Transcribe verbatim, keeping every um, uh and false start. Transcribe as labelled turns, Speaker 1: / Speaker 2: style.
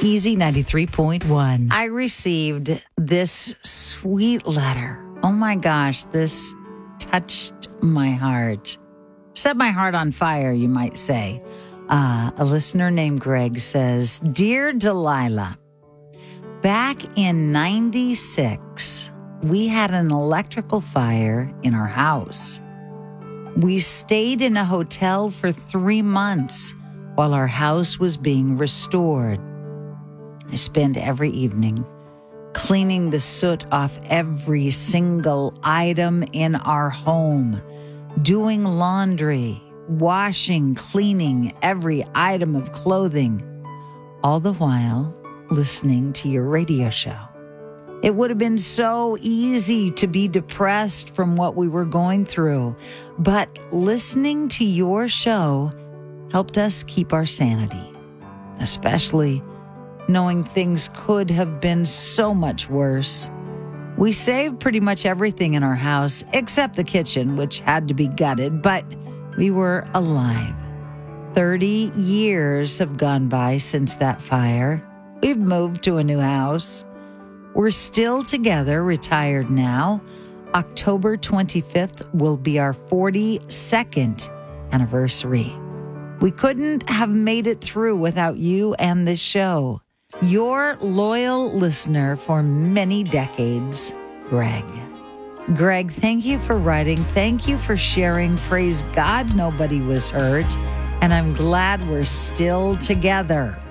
Speaker 1: Easy ninety-three point one. I received this sweet letter. Oh my gosh, this touched my heart. Set my heart on fire, you might say. Uh, a listener named Greg says, Dear Delilah, back in ninety-six, we had an electrical fire in our house. We stayed in a hotel for three months while our house was being restored. I spent every evening cleaning the soot off every single item in our home, doing laundry, washing, cleaning every item of clothing, all the while listening to your radio show. It would have been so easy to be depressed from what we were going through, but listening to your show helped us keep our sanity, especially knowing things could have been so much worse. We saved pretty much everything in our house except the kitchen, which had to be gutted, but we were alive. thirty years have gone by since that fire. We've moved to a new house. We're still together, retired now. October twenty-fifth will be our forty-second anniversary. We couldn't have made it through without you and this show. Your loyal listener for many decades, Greg. Greg, thank you for writing. Thank you for sharing. Praise God, nobody was hurt. And I'm glad we're still together.